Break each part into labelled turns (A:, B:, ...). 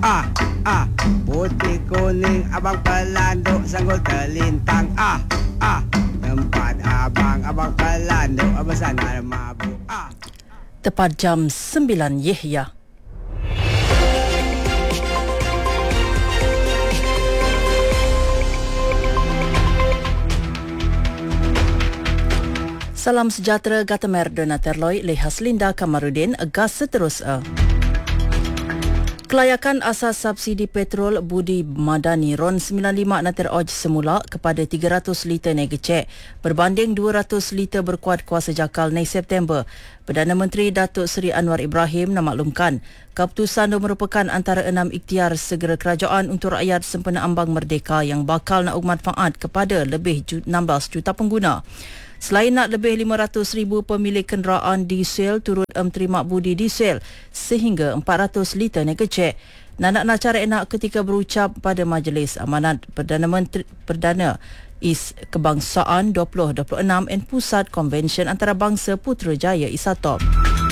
A: Putih kuning abang pelanduk sanggul terlintang. Tempat abang pelanduk bersandar mabuk.
B: Tepat jam 9 Yehya. Salam sejahtera Gatamer Dona Terloy Lehas Linda Kamarudin gas seterusnya. Kelayakan asas subsidi petrol Budi Madani RON 95 natir oj semula kepada 300 liter negecek berbanding 200 liter berkuat kuasa jakal nei September. Perdana Menteri Datuk Seri Anwar Ibrahim memaklumkan keputusan itu merupakan antara 6 ikhtiar segera kerajaan untuk rakyat sempena ambang merdeka yang bakal nak manfaat kepada lebih 16 juta pengguna. Selain nak lebih 500,000 pemilik kenderaan diesel turut terima budi diesel sehingga 400 liter negecek. Nak cara enak ketika berucap pada Majlis Amanat Perdana Is Kebangsaan 2026 dan Pusat Konvensyen Antarabangsa Putrajaya ISATOP.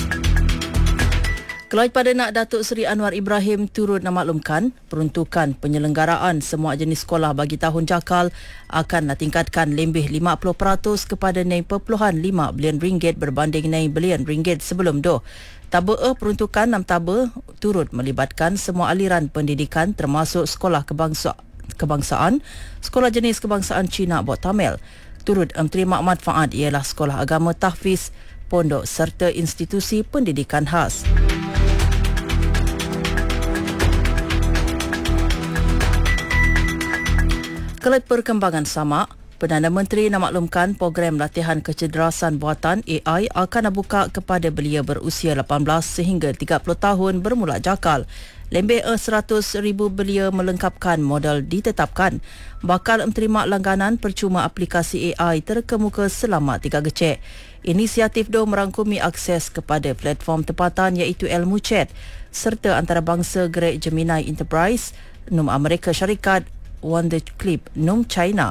B: Kelait pada nak Datuk Seri Anwar Ibrahim turut memaklumkan peruntukan penyelenggaraan semua jenis sekolah bagi tahun jakal akan tingkatkan lebih 50% kepada RM9.5 bilion berbanding RM9 bilion sebelum tu. Tabah peruntukan 6 tabah turut melibatkan semua aliran pendidikan termasuk sekolah kebangsaan, sekolah jenis kebangsaan Cina Bot Tamil. Turut menerima manfaat ialah sekolah agama tahfiz, pondok serta institusi pendidikan khas. Kelait perkembangan sama, Perdana Menteri memaklumkan program latihan kecerdasan buatan AI akan dibuka kepada belia berusia 18 sehingga 30 tahun bermula jakal. Lebih 100,000 belia melengkapkan modal ditetapkan. Bakal menerima langganan percuma aplikasi AI terkemuka selama 3 gecek. Inisiatif itu merangkumi akses kepada platform tempatan iaitu Ilmu Chat serta antarabangsa Great Gemini Enterprise, NUM Amerika Syarikat, Wonder Clip, NUM China.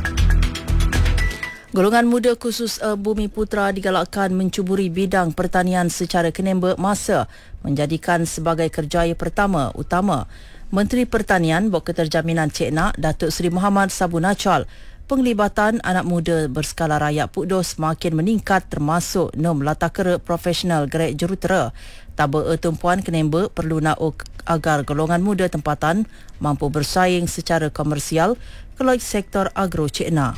B: Golongan muda khusus Bumi Putra digalakkan mencuburi bidang pertanian secara kenemba masa menjadikan sebagai kerjaya pertama utama. Menteri Pertanian Bok Keterjaminan Cik Nak Datuk Seri Muhammad Sabu Nachal, penglibatan anak muda berskala rakyat Pukdos makin meningkat termasuk NUM Latakera Profesional Grade Jurutera. Taba tumpuan kenemba perlu nak agar golongan muda tempatan mampu bersaing secara komersial kalau sektor agro Cik Nak.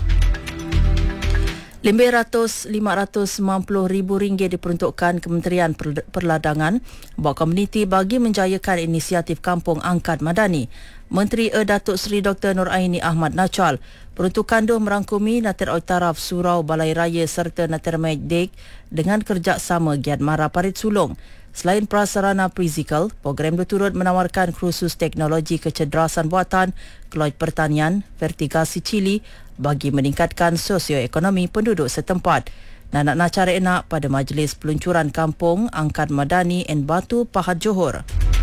B: Lebih RM590,000 diperuntukkan Kementerian Perladangan buat komuniti bagi menjayakan inisiatif Kampung Angkat Madani. Menteri Datuk Seri Dr. Nur Aini Ahmad Nachal, peruntukan itu merangkumi Natir Taraf Surau Balai Raya serta Natir Medek dengan kerjasama Giat Mara Parit Sulong. Selain prasarana fizikal, program itu turut menawarkan kursus teknologi kecerdasan buatan, keloid pertanian, vertigasi cili bagi meningkatkan sosioekonomi penduduk setempat. Nak cara enak pada Majlis Peluncuran Kampung Angkat Madani dan Batu Pahat Johor.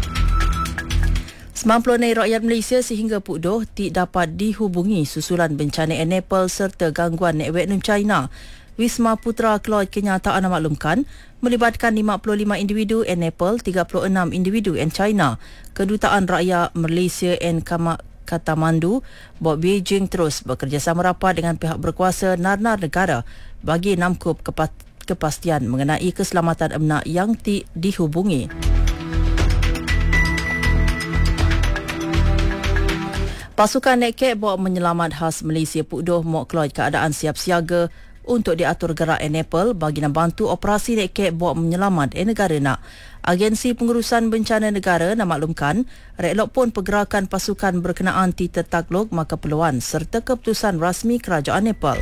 B: 90 rakyat Malaysia sehingga Pukdoh tidak dapat dihubungi susulan bencana Nepal serta gangguan network NUM China. Wisma Putra Kloid kenyataan memaklumkan melibatkan 55 individu in Nepal, 36 individu in China. Kedutaan Rakyat Malaysia in Kathmandu, Bob Beijing terus bekerjasama rapat dengan pihak berkuasa narnar negara bagi namkup kepastian mengenai keselamatan emnak yang dihubungi. Pasukan Nekek bawa menyelamat khas Malaysia Pukdoh Mok Kloid keadaan siap siaga untuk diatur gerak Nepal bagi membantu operasi Nekek bawa menyelamat negara nak. Agensi Pengurusan Bencana Negara memaklumkan reklok pun pergerakan pasukan berkenaan ditakluk maka perluan serta keputusan rasmi kerajaan Nepal.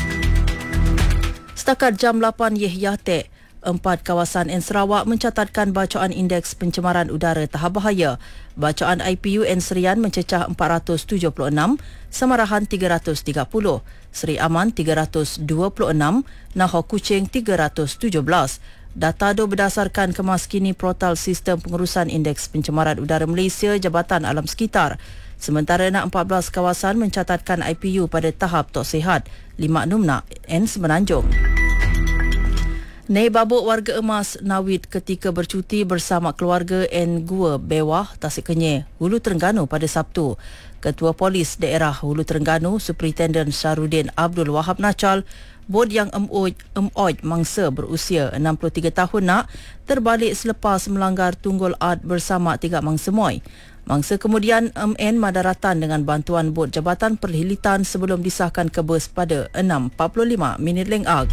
B: Setakat jam 8 Yehya Tek, 4 kawasan Sarawak mencatatkan bacaan indeks pencemaran udara tahap bahaya. Bacaan IPU Serian mencecah 476, Samarahan 330, Seri Aman 326, Nahor Kuching 317. Data itu berdasarkan kemaskini portal Sistem Pengurusan Indeks Pencemaran Udara Malaysia Jabatan Alam Sekitar. Sementara 14 kawasan mencatatkan IPU pada tahap tak sihat, 5 Numnak dan Semenanjung. Nei babuk warga emas Nawit ketika bercuti bersama keluarga en Gua Bewah, Tasik Kenyir, Hulu Terengganu pada Sabtu. Ketua Polis Daerah Hulu Terengganu, Superintendent Syarudin Abdul Wahab Nacal, bod yang emoj mangsa berusia 63 tahun nak terbalik selepas melanggar tunggul ad bersama 3 mangsa moi. Mangsa kemudian MN madaratan dengan bantuan bod Jabatan Perhilitan sebelum disahkan ke bus pada 6.45 minit lengag.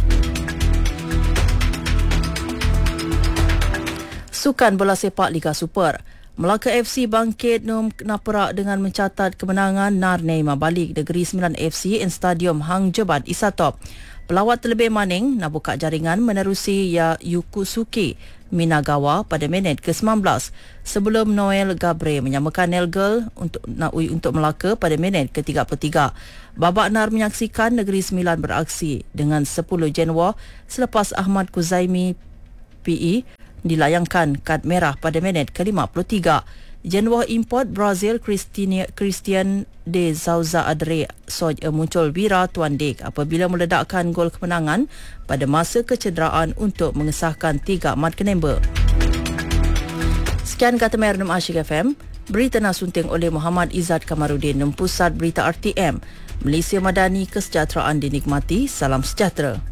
B: Sukan bola sepak Liga Super. Melaka FC bangkit Naperak dengan mencatat kemenangan Narnei Mabalik Negeri Sembilan FC in Stadium Hang Jebat Isatop. Pelawat terlebih maning nak buka jaringan menerusi Yukusuke Minagawa pada minit ke-19 sebelum Noel Gabre menyamakan Nelgel untuk Melaka pada minit ke-33. Babak Nar menyaksikan Negeri Sembilan beraksi dengan 10 Januari selepas Ahmad Kuzaimi PE dilayangkan kad merah pada minit ke-53. Jenwah import Brazil Christian de Souza Adre Soj muncul bira Tuan Dek apabila meledakkan gol kemenangan pada masa kecederaan untuk mengesahkan 3 mat kenemba. Sekian kata Merdum Asyik FM. Berita nasunting oleh Muhammad Izzat Kamarudin, Pusat Berita RTM. Malaysia Madani, kesejahteraan dinikmati. Salam sejahtera.